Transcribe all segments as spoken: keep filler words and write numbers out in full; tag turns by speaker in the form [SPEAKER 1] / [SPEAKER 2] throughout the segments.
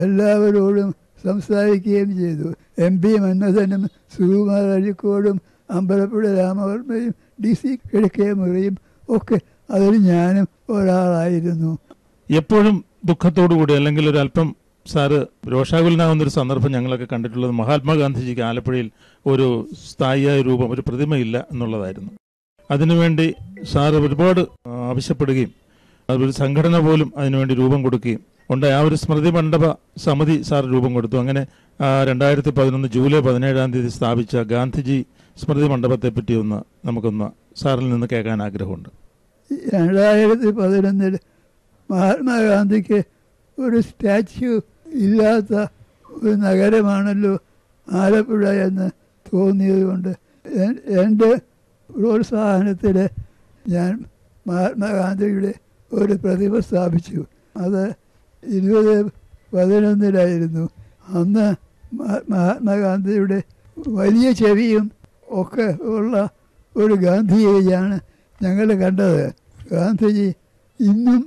[SPEAKER 1] എല്ലാവരോടും സംസാരിക്കുകയും ചെയ്തു. M P മന്നഥനും Sukumar അഴിക്കോടും Ambalappuzha രാമവർമ്മയും D C കിഴക്കേമുറിയും ഒക്കെ അതിൽ ഞാനും ഒരാളായിരുന്നു.
[SPEAKER 2] എപ്പോഴും ദുഃഖത്തോടുകൂടി അല്ലെങ്കിൽ ഒരു അല്പം സാറ് രോഷാകുലനാകുന്നൊരു സന്ദർഭം ഞങ്ങളൊക്കെ കണ്ടിട്ടുള്ളത് മഹാത്മാഗാന്ധിജിക്ക് ആലപ്പുഴയിൽ ഒരു സ്ഥായിയായ രൂപം, ഒരു പ്രതിമയില്ല എന്നുള്ളതായിരുന്നു. അതിനുവേണ്ടി സാറ് ഒരുപാട് ആവശ്യപ്പെടുകയും അതൊരു സംഘടന പോലും അതിനുവേണ്ടി രൂപം കൊടുക്കുകയും ഉണ്ടായി. ആ ഒരു സ്മൃതി മണ്ഡപ സമിതി സാർ രൂപം കൊടുത്തു. അങ്ങനെ രണ്ടായിരത്തി പതിനൊന്ന് ജൂലൈ പതിനേഴാം തീയതി സ്ഥാപിച്ച ഗാന്ധിജി സ്മൃതി മണ്ഡപത്തെ പറ്റി ഒന്ന് നമുക്കൊന്ന് സാറിൽ നിന്ന് കേൾക്കാൻ ആഗ്രഹമുണ്ട്.
[SPEAKER 1] രണ്ടായിരത്തി പതിനൊന്നിൽ മഹാത്മാഗാന്ധിക്ക് ഒരു സ്റ്റാച്യു ഇല്ലാത്ത ഒരു നഗരമാണല്ലോ ആലപ്പുഴ എന്ന് തോന്നിയതുകൊണ്ട് എൻ്റെ പ്രോത്സാഹനത്തിൽ ഞാൻ മഹാത്മാഗാന്ധിയുടെ ഒരു പ്രതിമ സ്ഥാപിച്ചു. അത് ഇരുപത് പതിനൊന്നിലായിരുന്നു. അന്ന് മഹാത്മാഗാന്ധിയുടെ വലിയ ചെവിയും ഒക്കെ ഉള്ള ഒരു ഗാന്ധിജിയാണ് ഞങ്ങൾ കണ്ടത്. ഗാന്ധിജി ഇന്നും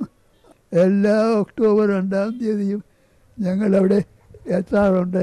[SPEAKER 1] എല്ലാ ഒക്ടോബർ രണ്ടാം തീയതിയും ഞങ്ങളവിടെ എത്താറുണ്ട്.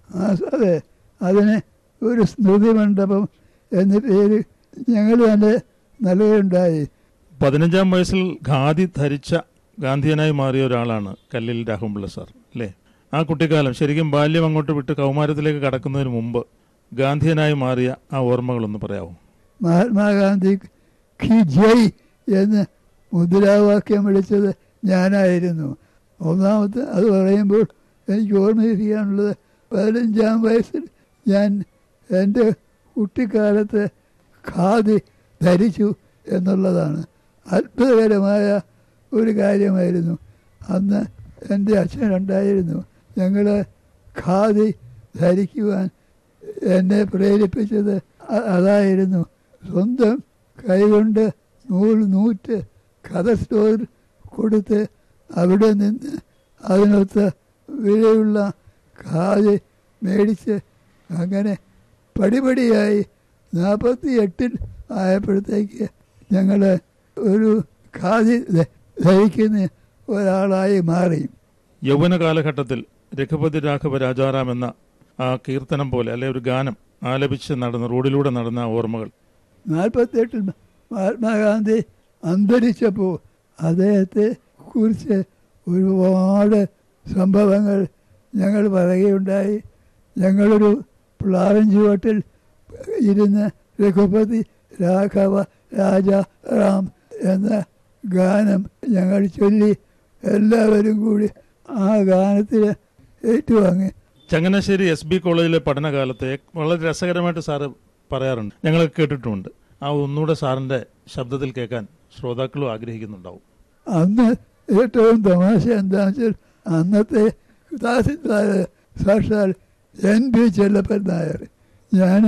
[SPEAKER 1] അതെ, അതിന് ഒരു സ്മൃതി മണ്ഡപം എന്ന പേര് ഞങ്ങൾ തന്നെ നൽകുകയുണ്ടായി.
[SPEAKER 2] പതിനഞ്ചാം വയസ്സിൽ ഖാദി ധരിച്ച ഗാന്ധിയനായി മാറിയ ഒരാളാണ് കല്ലിൽ രാഘവൻപിള്ള സാർ അല്ലേ? ആ കുട്ടിക്കാലം ശരിക്കും ബാല്യം അങ്ങോട്ട് വിട്ട് കൗമാരത്തിലേക്ക് കടക്കുന്നതിന് മുമ്പ് ഗാന്ധിയനായി മാറിയ ആ ഓർമ്മകളൊന്ന് പറയാമോ?
[SPEAKER 1] മഹാത്മാഗാന്ധി കി ജയ് എന്ന് മുദ്രാവാക്യം വിളിച്ചത് ഞാനായിരുന്നു. ഒന്നാമത്തെ അത് പറയുമ്പോൾ എനിക്ക് ഓർമ്മിപ്പിക്കാനുള്ളത് പതിനഞ്ചാം വയസ്സിൽ ഞാൻ എൻ്റെ കുട്ടിക്കാലത്ത് ഖാദി ധരിച്ചു എന്നുള്ളതാണ്. അത്ഭുതകരമായ ഒരു കാര്യമായിരുന്നു. അന്ന് എൻ്റെ അച്ഛനുണ്ടായിരുന്നു. ഞങ്ങൾ ഖാദി ധരിക്കുവാൻ എന്നെ പ്രേരിപ്പിച്ചത് അതായിരുന്നു. സ്വന്തം കൈകൊണ്ട് നൂല് നൂറ്റ് കഥ സ്റ്റോർ കൊടുത്ത് അവിടെ നിന്ന് അതിനൊത്ത വിലയുള്ള ഖാദി മേടിച്ച് അങ്ങനെ പടിപടിയായി നാൽപ്പത്തി എട്ടിൽ ആയപ്പോഴത്തേക്ക് ഞങ്ങൾ ഒരു ഖാദി ധരിക്കുന്ന ഒരാളായി മാറി.
[SPEAKER 2] യൗവന കാലഘട്ടത്തിൽ രഘുപതി രാഘവ രാജാറാം എന്ന ആ കീർത്തനം പോലെ അല്ലെ ഒരു ഗാനം ആലപിച്ച് നടന്ന റോഡിലൂടെ നടന്ന ഓർമ്മകൾ.
[SPEAKER 1] നാൽപ്പത്തി എട്ടിൽ മഹാത്മാഗാന്ധി അന്തരിച്ചപ്പോൾ അദ്ദേഹത്തെ കുറിച്ച് ഒരുപാട് സംഭവങ്ങൾ ഞങ്ങൾ പറയുകയുണ്ടായി. ഞങ്ങളൊരു പ്ലാവൻ ചുവട്ടിൽ ഇരുന്ന് രഘുപതി രാഘവ രാജാറാം എന്ന ഗാനം ഞങ്ങൾ ചൊല്ലി എല്ലാവരും കൂടി ആ ഗാനത്തിൽ ഏറ്റുവാങ്ങി.
[SPEAKER 2] ചങ്ങനാശ്ശേരി എസ് ബി കോളേജിലെ പഠനകാലത്തെ വളരെ രസകരമായിട്ട് സാറ് പറയാറുണ്ട്, ഞങ്ങളൊക്കെ കേട്ടിട്ടുമുണ്ട്. ആ ഒന്നുകൂടെ സാറിൻ്റെ ശബ്ദത്തിൽ കേൾക്കാൻ ശ്രോതാക്കളും ആഗ്രഹിക്കുന്നുണ്ടാവും.
[SPEAKER 1] അന്ന് ഏറ്റവും തമാശ എന്താണെന്ന് വെച്ചാൽ അന്നത്തെ തഹസിൽദാർ സാക്ഷാൽ എൻ പി ചെല്ലപ്പൻ നായർ. ഞാൻ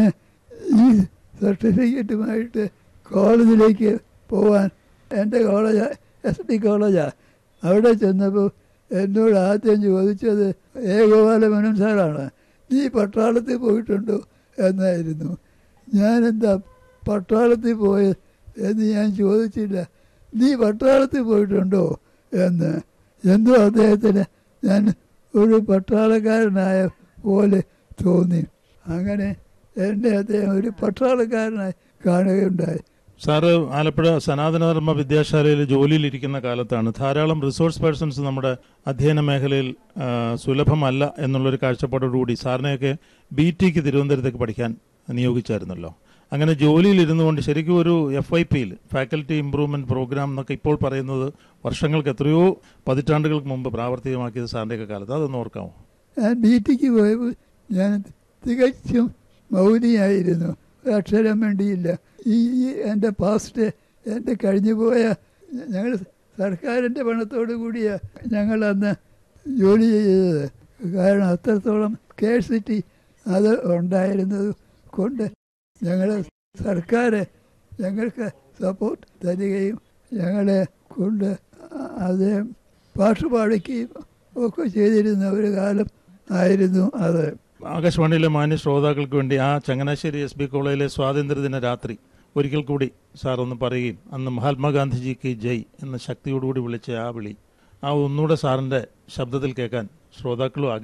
[SPEAKER 1] ഈ സർട്ടിഫിക്കറ്റുമായിട്ട് കോളേജിലേക്ക് പോവാൻ, എൻ്റെ കോളേജ് എസ് ഡി കോളേജാണ്. അവിടെ ചെന്നപ്പോൾ എന്നോട് ആദ്യം ചോദിച്ചത് എ ഗോപാലമേനോൻ സാറാണ്, നീ പട്ടാളത്തിൽ പോയിട്ടുണ്ടോ എന്നായിരുന്നു. ഞാനെന്താ പട്ടാളത്തിൽ പോയത് എന്ന് ഞാൻ ചോദിച്ചില്ല. നീ പട്ടാളത്തിൽ പോയിട്ടുണ്ടോ എന്ന്. എന്തോ അദ്ദേഹത്തിന് ഞാൻ ഒരു പട്ടാളക്കാരനായ പോലെ തോന്നി. അങ്ങനെ എന്നെ അദ്ദേഹം ഒരു പട്ടാളക്കാരനായി കാണുകയുണ്ടായി.
[SPEAKER 2] സാറ് ആലപ്പുഴ സനാതനധർമ്മ വിദ്യാശാലയിൽ ജോലിയിലിരിക്കുന്ന കാലത്താണ് ധാരാളം റിസോഴ്സ് പേഴ്സൺസ് നമ്മുടെ അധ്യയന മേഖലയിൽ സുലഭമല്ല എന്നുള്ളൊരു കാഴ്ചപ്പാടോടുകൂടി സാറിനെയൊക്കെ ബി ടിക്ക് തിരുവനന്തപുരത്തേക്ക് പഠിക്കാൻ നിയോഗിച്ചായിരുന്നല്ലോ. അങ്ങനെ ജോലിയിലിരുന്നു കൊണ്ട് ശരിക്കും ഒരു എഫ് ഐ പിയിൽ ഫാക്കൽറ്റി ഇംപ്രൂവ്മെൻറ്റ് പ്രോഗ്രാം എന്നൊക്കെ ഇപ്പോൾ പറയുന്നത് വർഷങ്ങൾക്ക് എത്രയോ പതിറ്റാണ്ടുകൾക്ക് മുമ്പ് പ്രാവർത്തികമാക്കിയത് സാറിൻ്റെയൊക്കെ കാലത്ത്, അതൊന്ന് ഓർക്കാമോ?
[SPEAKER 1] ഞാൻ ബി ടിക്ക് പോയപ്പോൾ ഞാൻ തികച്ചും മൗനിയായിരുന്നു, ഒരക്ഷരം വേണ്ടിയില്ല. ഈ എൻ്റെ പാസ്റ്റ് എൻ്റെ കഴിഞ്ഞു പോയ ഞങ്ങൾ സർക്കാരിൻ്റെ പണത്തോടു കൂടിയാണ് ഞങ്ങൾ അന്ന് ജോലി ചെയ്തത്. കാരണം അത്രത്തോളം സ്കേഴ്സിറ്റി അത് ഉണ്ടായിരുന്നത് കൊണ്ട് ഞങ്ങൾ സർക്കാർ ഞങ്ങൾക്ക് സപ്പോർട്ട് തരികയും ഞങ്ങളെ കൊണ്ട് അദ്ദേഹം പാട്ട് പാടിക്കുകയും ഒക്കെ ചെയ്തിരുന്ന ഒരു കാലം ആയിരുന്നു അത്.
[SPEAKER 2] ആകാശവാണിയിലെ മാന്യ ശ്രോതാക്കൾക്ക് വേണ്ടി ആ ചങ്ങനാശ്ശേരി എസ് ബി കോളേജിലെ സ്വാതന്ത്ര്യദിന രാത്രി ഒരിക്കൽ കൂടി സാർ ഒന്ന് പറയുകയും അന്ന് മഹാത്മാഗാന്ധിജിക്ക് ജയ് എന്ന ശക്തിയോടുകൂടി വിളിച്ച ആ വിളി ആ ഒന്നുകൂടെ സാറിൻ്റെ ശബ്ദത്തിൽ കേൾക്കാൻ ശ്രോതാക്കളും